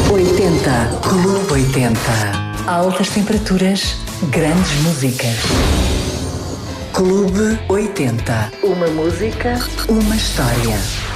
80. Clube 80. Altas temperaturas, grandes músicas. Clube 80. Uma música, uma história.